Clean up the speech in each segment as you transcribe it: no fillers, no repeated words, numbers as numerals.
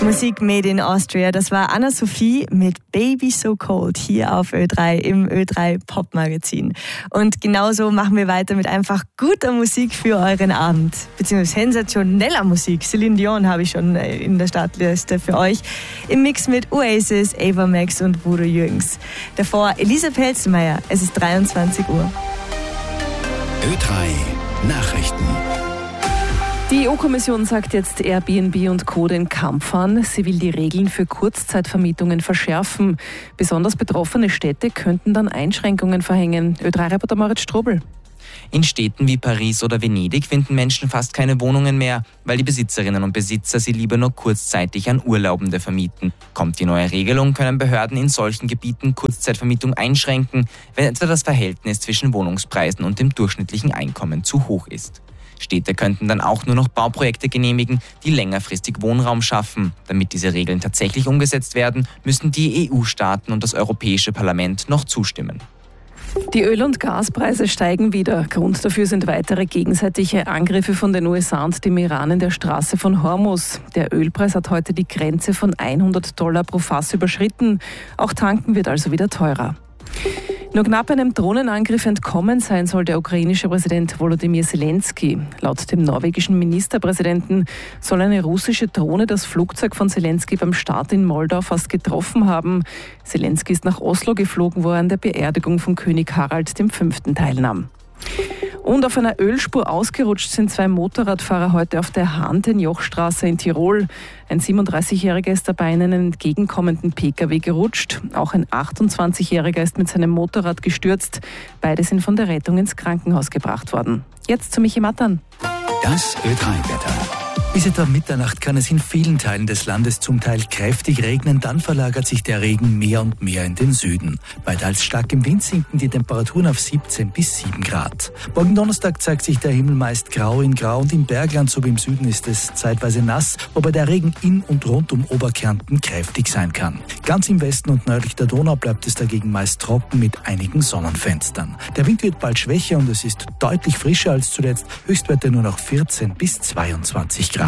Musik made in Austria, das war Anna-Sophie mit Baby So Cold hier auf Ö3 im Ö3 Pop-Magazin. Und genauso machen wir weiter mit einfach guter Musik für euren Abend, beziehungsweise sensationeller Musik. Celine Dion habe ich schon in der Startliste für euch. Im Mix mit Oasis, Ava Max und Bodo Jürgens. Davor Elisa Pelzenmeier, es ist 23 Uhr. Ö3 Nachrichten. Die EU-Kommission sagt jetzt Airbnb und Co. den Kampf an. Sie will die Regeln für Kurzzeitvermietungen verschärfen. Besonders betroffene Städte könnten dann Einschränkungen verhängen. Ö3-Reporter Moritz Strobel. In Städten wie Paris oder Venedig finden Menschen fast keine Wohnungen mehr, weil die Besitzerinnen und Besitzer sie lieber nur kurzzeitig an Urlaubende vermieten. Kommt die neue Regelung, können Behörden in solchen Gebieten Kurzzeitvermietung einschränken, wenn etwa das Verhältnis zwischen Wohnungspreisen und dem durchschnittlichen Einkommen zu hoch ist. Städte könnten dann auch nur noch Bauprojekte genehmigen, die längerfristig Wohnraum schaffen. Damit diese Regeln tatsächlich umgesetzt werden, müssen die EU-Staaten und das Europäische Parlament noch zustimmen. Die Öl- und Gaspreise steigen wieder. Grund dafür sind weitere gegenseitige Angriffe von den USA und dem Iran in der Straße von Hormuz. Der Ölpreis hat heute die Grenze von $100 pro Fass überschritten. Auch tanken wird also wieder teurer. Nur knapp einem Drohnenangriff entkommen sein soll der ukrainische Präsident Volodymyr Zelensky. Laut dem norwegischen Ministerpräsidenten soll eine russische Drohne das Flugzeug von Zelensky beim Start in Moldau fast getroffen haben. Zelensky ist nach Oslo geflogen, wo er an der Beerdigung von König Harald V. teilnahm. Und auf einer Ölspur ausgerutscht sind 2 Motorradfahrer heute auf der Hahnten-Joch-Straße in Tirol. Ein 37-Jähriger ist dabei in einen entgegenkommenden Pkw gerutscht. Auch ein 28-Jähriger ist mit seinem Motorrad gestürzt. Beide sind von der Rettung ins Krankenhaus gebracht worden. Jetzt zu Michi Mattern. Das Ö3-Wetter. Bis etwa Mitternacht kann es in vielen Teilen des Landes zum Teil kräftig regnen, dann verlagert sich der Regen mehr und mehr in den Süden. Bei teils starkem Wind sinken die Temperaturen auf 17 bis 7 Grad. Morgen Donnerstag zeigt sich der Himmel meist grau in grau und im Bergland sowie im Süden ist es zeitweise nass, wobei der Regen in und rund um Oberkärnten kräftig sein kann. Ganz im Westen und nördlich der Donau bleibt es dagegen meist trocken mit einigen Sonnenfenstern. Der Wind wird bald schwächer und es ist deutlich frischer als zuletzt, Höchstwerte nur noch 14 bis 22 Grad.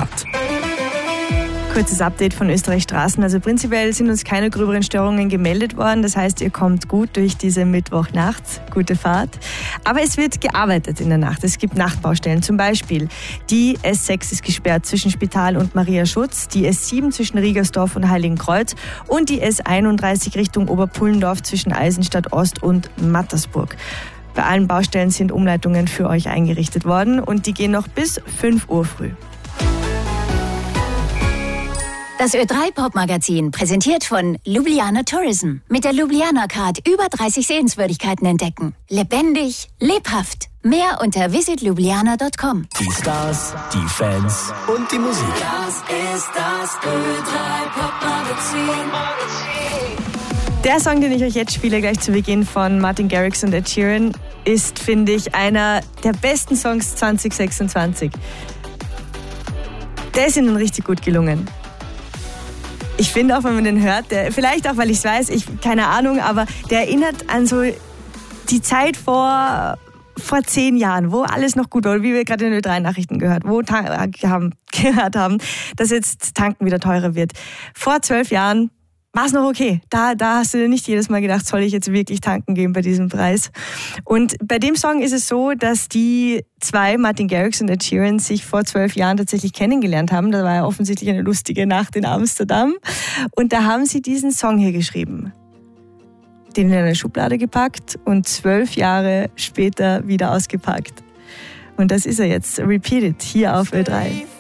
Kurzes Update von Österreich Straßen. Also prinzipiell sind uns keine gröberen Störungen gemeldet worden. Das heißt, ihr kommt gut durch diese Mittwochnacht. Gute Fahrt. Aber es wird gearbeitet in der Nacht. Es gibt Nachtbaustellen. Zum Beispiel die S6 ist gesperrt zwischen Spital und Mariaschutz, die S7 zwischen Riegersdorf und Heiligenkreuz und die S31 Richtung Oberpullendorf zwischen Eisenstadt Ost und Mattersburg. Bei allen Baustellen sind Umleitungen für euch eingerichtet worden und die gehen noch bis 5 Uhr früh. Das Ö3-Pop-Magazin präsentiert von Ljubljana Tourism. Mit der Ljubljana Card über 30 Sehenswürdigkeiten entdecken. Lebendig, lebhaft. Mehr unter visitljubljana.com. Die Stars, die Fans und die Musik. Das ist das Ö3-Pop-Magazin. Der Song, den ich euch jetzt spiele, gleich zu Beginn von Martin Garrix und Ed Sheeran, ist, finde ich, einer der besten Songs 2026. Der ist ihnen richtig gut gelungen. Ich finde auch, wenn man den hört, vielleicht auch, weil ich es weiß, keine Ahnung, aber der erinnert an so die Zeit vor 10 Jahren, wo alles noch gut war, wie wir gerade in den Ö3-Nachrichten gehört haben, dass jetzt Tanken wieder teurer wird. Vor 12 Jahren war es noch okay. Da hast du dir nicht jedes Mal gedacht, soll ich jetzt wirklich tanken gehen bei diesem Preis? Und bei dem Song ist es so, dass die 2, Martin Garrix und Ed Sheeran, sich vor 12 Jahren tatsächlich kennengelernt haben. Da war ja offensichtlich eine lustige Nacht in Amsterdam. Und da haben sie diesen Song hier geschrieben. Den in eine Schublade gepackt und 12 Jahre später wieder ausgepackt. Und das ist er jetzt. Repeated hier auf Ö3.